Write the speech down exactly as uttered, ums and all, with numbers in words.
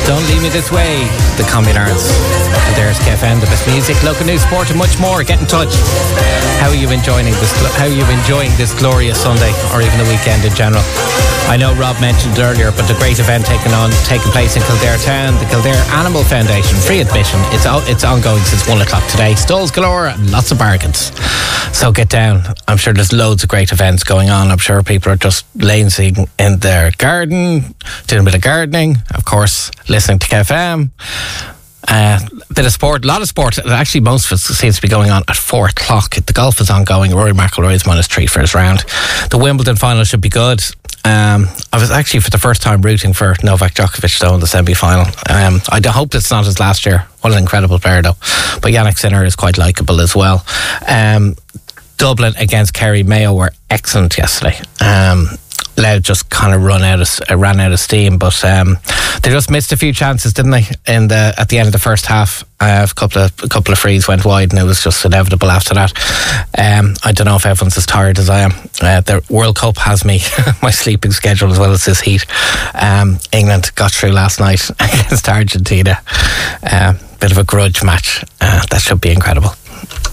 Don't Leave Me This Way, the Communards. And there's K F M, the best music, local news, sport and much more. Get in touch. How are you enjoying this How are you enjoying this glorious Sunday, or even the weekend in general? I know Rob mentioned earlier, but the great event taking on taking place in Kildare Town, the Kildare Animal Foundation, free admission. It's it's ongoing since one o'clock today. Stalls galore and lots of bargains. So get down. I'm sure there's loads of great events going on. I'm sure people are just lazying in their garden, doing a bit of gardening, of course, listening to K F M. A uh, bit of sport, a lot of sport. Actually, most of it seems to be going on at four o'clock. The golf is ongoing. Rory McIlroy is minus three for his round. The Wimbledon final should be good. Um, I was actually for the first time rooting for Novak Djokovic though in the semi-final. Um, I hope it's not as last year. What an incredible player though. But Yannick Sinner is quite likeable as well. Um, Dublin against Kerry Mayo were excellent yesterday. Um, Louth just kind of run out of uh, ran out of steam, but um, they just missed a few chances, didn't they? In the at the end of the first half, uh, a couple of a couple of frees went wide, and it was just inevitable after that. Um, I don't know if everyone's as tired as I am. Uh, the World Cup has me my sleeping schedule as well as this heat. Um, England got through last night against Argentina. Uh, bit of a grudge match. Uh, that should be incredible.